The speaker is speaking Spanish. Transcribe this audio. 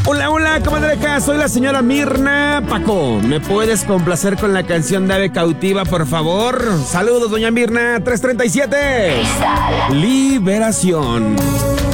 Hola, hola, comadreja, soy la señora Mirna. Paco, ¿me puedes complacer con la canción de Ave Cautiva, por favor? Saludos, doña Mirna, 337. Liberación.